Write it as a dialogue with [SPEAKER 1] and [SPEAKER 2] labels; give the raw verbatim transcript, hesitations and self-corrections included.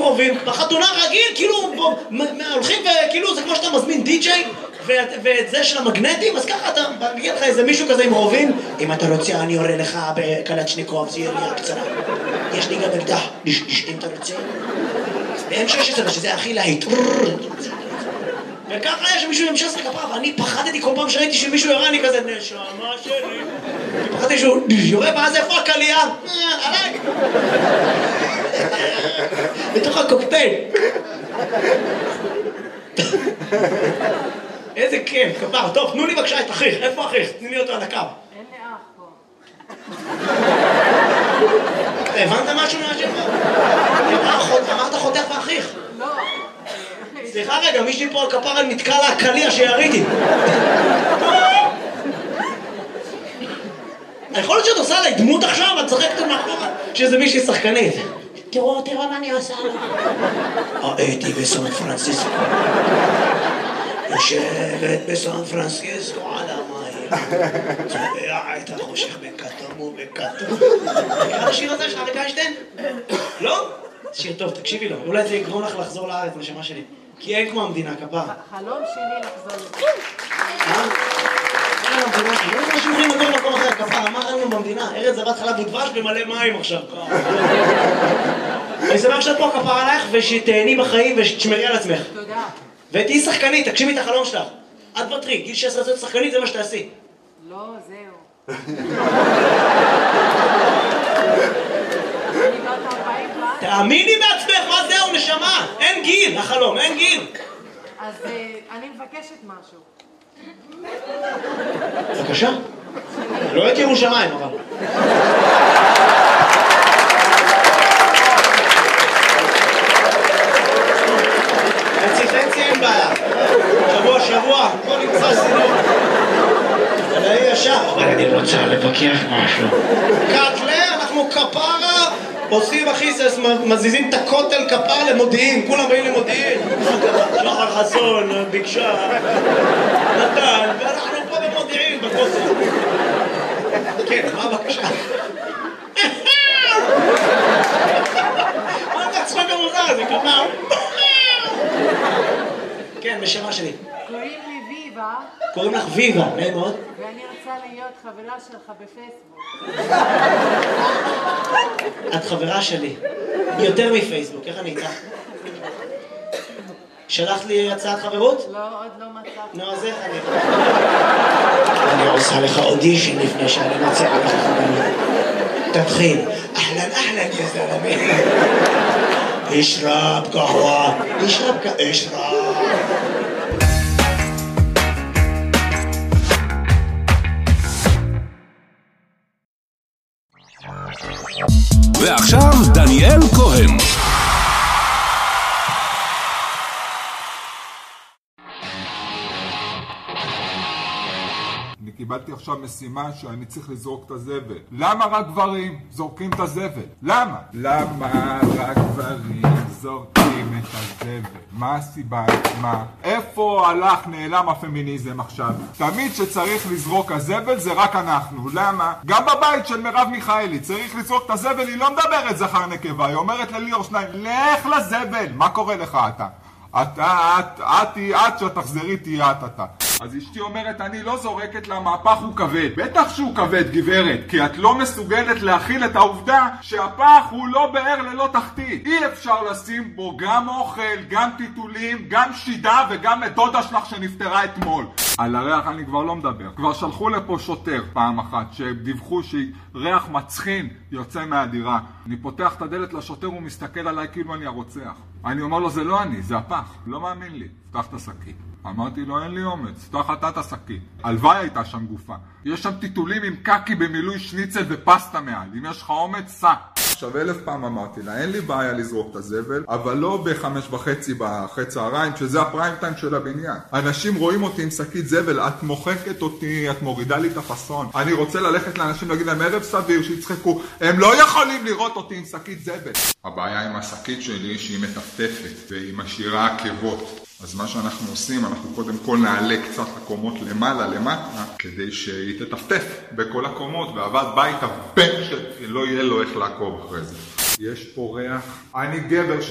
[SPEAKER 1] רובים, בחתונה רגיל, כאילו, הולכים וכאילו, זה כמו שאתה מזמין די-ג'יי, ואת זה של המגנטים, אז ככה אתה מגיע לך איזה מישהו כזה עם רובים, אם אתה רוצה, אני יורה לך בקלצ'ניקוב, זה ירייה קצרה. יש לי גם אקדח, אם אתה רוצה. ב-אם שש עשרה, שזה הכי להיט. וככה יש מישהו עם שס לכפה, ואני פחדתי כל פעם שראיתי שמישהו יורה, אני כזה, נשמה שלי. פחדתי שהוא יורה, ואז איפה הקלייה? עליי. בתוך הקוקטייל. איזה כיף, כפר. טוב, תנו לי בבקשה את אחיך. איפה אחיך? תני לי אותו על הקו.
[SPEAKER 2] אין לי אח פה.
[SPEAKER 1] הבנת משהו מהשם? אמרת חותך ואחיך.
[SPEAKER 2] לא.
[SPEAKER 1] סליחה רגע, מישהי פה על כפרה נתקע לה הקליע שיריתי. יכול להיות שאת עושה עליי דמות עכשיו, את צחקת מאחורה, שזה מישהי שחקנית. תראו, תראו מה אני עושה לה. הייתי בסן פרנסיסקו. יושבת בסן פרנסיסקו על המים. צובע את החושך בכתום ובכתום. נראה השיר הזה של אריק איינשטיין? לא? שיר טוב, תקשיבי לו. אולי זה יגרום לך לחזור לארץ, נשמה שלי. כי אין כמו המדינה, כפר.
[SPEAKER 2] חלום שלי לחזור לזה.
[SPEAKER 1] אה? אין המדינה, לא יודע שמרים לגור למקום אחר, כפר. מה ראינו במדינה? ארץ זבת חלב ודבש במלא מים עכשיו. אני שמח שאת פה כפר עלייך ושתהני בחיים ושתשמרי על עצמך.
[SPEAKER 2] תודה.
[SPEAKER 1] ותהי שחקנית, תגשימי את החלום שלך. את בטרי, גיל שש עשרה שחקנית, זה מה שתעשי.
[SPEAKER 2] לא, זהו.
[SPEAKER 1] תאמיני בעצמך, מה זהו, נשמה? אין גיל, החלום, אין גיל.
[SPEAKER 2] אז אני מבקשת משהו.
[SPEAKER 1] בבקשה. לא את ירושלים, אבל. חצי חצי אין בעיה. שבוע שבוע, בוא נמצא סינור. אבל אני ישר. אבל אני רוצה לבקר משהו. קטלה, אנחנו כפרה. עושים אחיסס, מזיזים את הכותל כפר למודיעין, כולם באים למודיעין. שחר חסון, ביקשה, נתן, ואנחנו פה במודיעין, בכותל. כן, מה בבקשה? מה זה הצחוק המוזר הזה, כפר? כן, בשמה שלי.
[SPEAKER 2] קוראים לי ויבה.
[SPEAKER 1] קוראים לך ויבה, נעים מאוד.
[SPEAKER 2] ואני רוצה להיות חברה שלך בפייסבוק.
[SPEAKER 1] את חברה שלי. יותר מפייסבוק, איך אני איתך? שלחת לי הצעת חברות?
[SPEAKER 2] לא, עוד לא מצאתי.
[SPEAKER 1] נו, אז איך אני... אני עושה לך אודישן לפני שאני מציעה לך חברות. תתחיל. אהלן, אהלן, יא זלמי. אשרב קהווה. אשרב קהווה. אשרב.
[SPEAKER 3] ועכשיו דניאל כהן.
[SPEAKER 4] אני קיבלתי עכשיו משימה שאני צריך לזרוק את הזבל. למה רק גברים זורקים את הזבל? למה? למה רק גברים זורקים את הזבל? מה הסיבה? מה? איפה הלך נעלם הפמיניזם עכשיו? תמיד שצריך לזרוק הזבל זה רק אנחנו. למה? גם בבית של מרב מיכאלי צריך לזרוק את הזבל, היא לא מדברת זכר נקבה, היא אומרת לליאור שניים, לך לזבל. מה קורה לך אתה? אתה, את, את, את, שתחזרי תהיה את אתה. אז אשתי אומרת, אני לא זורקת למהפך הוא כבד. בטח שהוא כבד, גברת, כי את לא מסוגלת להכיל את העובדה שהפח הוא לא באר ללא תחתית. אי אפשר לשים בו גם אוכל, גם טיטולים, גם שידה וגם את דודה שלך שנפטרה אתמול. על הריח אני כבר לא מדבר. כבר שלחו לפה שוטר פעם אחת שדיווחו שריח מצחין יוצא מהדירה. אני פותח את הדלת לשוטר, הוא מסתכל עליי כאילו אני הרוצח. אני אומר לו, זה לא אני, זה הפח. לא מאמין לי. פתח את השקית. אמרתי לו, אין לי אומץ, פתח אתה את השקית. הלוואי הייתה שם גופה. יש שם טיטולים עם קקי במילוי שניצל ופסטה מעל. אם יש לך אומץ, סע. עכשיו אלף פעם אמרתי לה, אין לי בעיה לזרוק את הזבל, אבל לא בחמש וחצי באחרי צהריים, שזה הפריים טיים של הבניין. אנשים רואים אותי עם שקית זבל, את מוחקת אותי, את מורידה לי את הפסון. אני רוצה ללכת לאנשים להגיד להם, ערב סביר, שיצחקו. הם לא יכולים לראות אותי עם שקית זבל. הבעיה עם השקית שלי שהיא מטפטפת והיא משאירה עקבות. אז מה שאנחנו עושים, אנחנו קודם כל נעלה קצת הקומות למעלה, למטה, כדי שהיא תטפטף בכל הקומות, ועבד בית הבן שלא יהיה לו איך לעקוב אחרי זה. יש פה ריח, אני גבר